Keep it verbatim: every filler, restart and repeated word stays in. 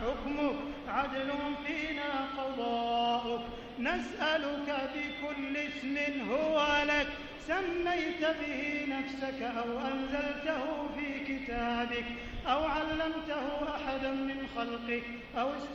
حكمك عدل فينا قضاؤك نسألك بكل اسم هو لك سميت به نفسك أو أنزلته في كتابك أو علمته أحدا من خلقك أو